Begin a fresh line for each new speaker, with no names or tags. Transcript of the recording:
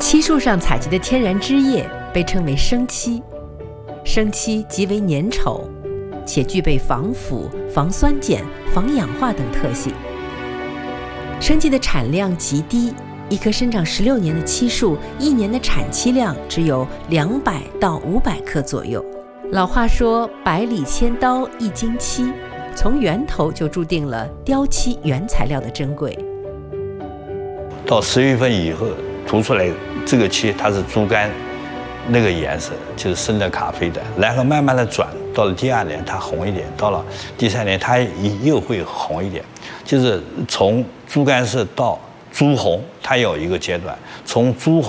漆树上采集的天然汁液被称为生漆，生漆极为粘稠，且具备防腐、防酸碱、防氧化等特性。生漆的产量极低，一棵生长16年的漆树，1年的产漆量只有200到500克左右。老话说“百里千刀一斤漆”，从源头就注定了雕漆原材料的珍贵。
到10月份以后涂出来这个漆，它是猪肝那个颜色，就是深的咖啡的，然后慢慢的转，到了第2年它红一点，到了第3年它又会红一点，就是从猪肝色到朱红，它有一个阶段，从朱红